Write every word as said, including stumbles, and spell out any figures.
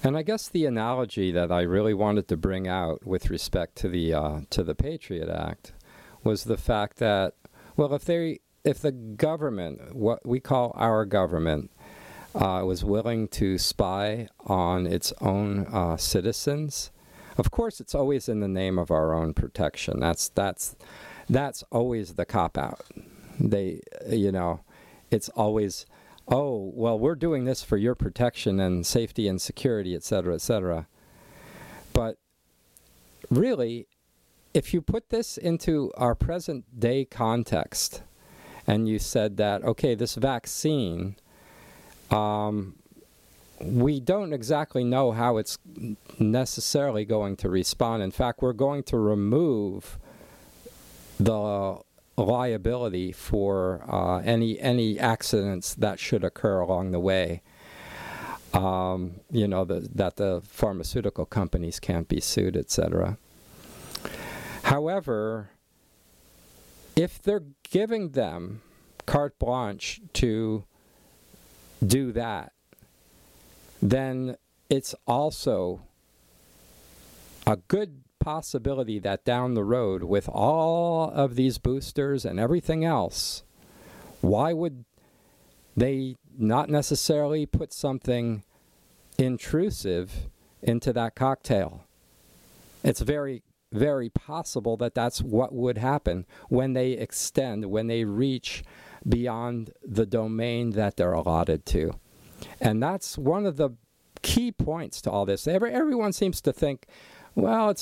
And I guess the analogy that I really wanted to bring out with respect to the uh, to the Patriot Act was the fact that, well, if they if the government, what we call our government, uh, was willing to spy on its own uh, citizens, of course, it's always in the name of our own protection. That's that's that's always the cop-out. They, you know, it's always, oh, well, we're doing this for your protection and safety and security, et cetera, et cetera. But really, if you put this into our present day context, and you said that, okay, this vaccine, um, we don't exactly know how it's necessarily going to respond. In fact, we're going to remove the liability for uh, any any accidents that should occur along the way. Um, you know, the, that the pharmaceutical companies can't be sued, et cetera. However, if they're giving them carte blanche to do that, then it's also a good possibility that down the road, with all of these boosters and everything else, why would they not necessarily put something intrusive into that cocktail? It's very, very possible that that's what would happen when they extend, when they reach beyond the domain that they're allotted to. And that's one of the key points to all this. Every, everyone seems to think, well, it's